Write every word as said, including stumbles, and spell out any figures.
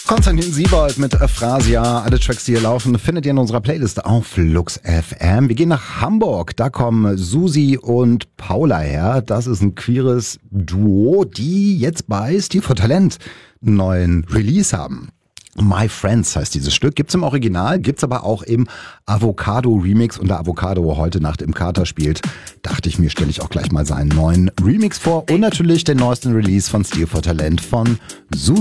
Konstantin Siebold mit Aphrasia. Alle Tracks, die hier laufen, findet ihr in unserer Playlist auf Lux F M. Wir gehen nach Hamburg. Da kommen Susi und Paula her. Das ist ein queeres Duo, die jetzt bei Stil for Talent einen neuen Release haben. My Friends heißt dieses Stück. Gibt's im Original, gibt's aber auch im Avocado-Remix. Und da Avocado heute Nacht im Kater spielt, dachte ich mir, stelle ich auch gleich mal seinen neuen Remix vor. Und natürlich den neuesten Release von Stil for Talent von Susi.